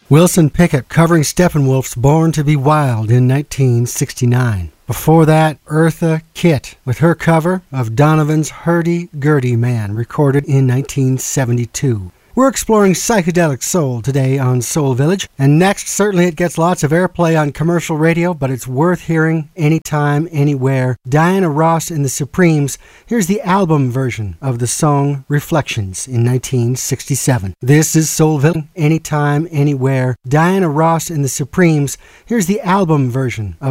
Wilson Pickett covering Steppenwolf's Born to be Wild in 1969. Before that, Eartha Kitt with her cover of Donovan's Hurdy-Gurdy Man, recorded in 1972. We're exploring psychedelic soul today on Soul Village, and next, certainly it gets lots of airplay on commercial radio, but it's worth hearing anytime, anywhere. Diana Ross and the Supremes. Here's the album version of the song Reflections in 1967. This is Soul Village, anytime, anywhere. Diana Ross and the Supremes. Here's the album version of